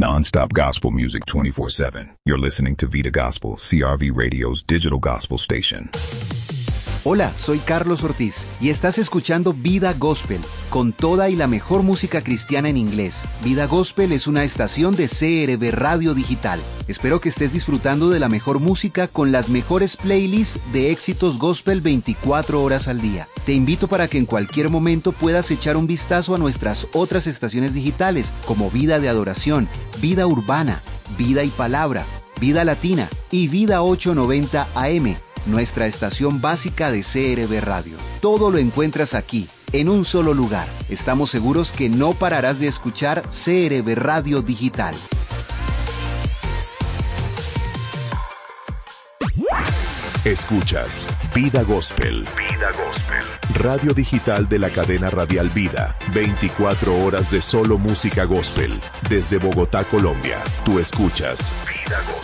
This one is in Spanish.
Non-stop gospel music 24/7. You're listening to Vida Gospel, CRV Radio's digital gospel station. Hola, soy Carlos Ortiz y estás escuchando Vida Gospel, con toda y la mejor música cristiana en inglés. Vida Gospel es una estación de CRV Radio Digital. Espero que estés disfrutando de la mejor música con las mejores playlists de éxitos gospel 24 horas al día. Te invito para que en cualquier momento puedas echar un vistazo a nuestras otras estaciones digitales, como Vida de Adoración, Vida Urbana, Vida y Palabra, Vida Latina y Vida 890 AM. Nuestra estación básica de CRV Radio. Todo lo encuentras aquí, en un solo lugar. Estamos seguros que no pararás de escuchar CRV Radio Digital. Escuchas Vida Gospel. Vida Gospel. Radio digital de la cadena radial Vida. 24 horas de solo música gospel. Desde Bogotá, Colombia. Tú escuchas Vida Gospel.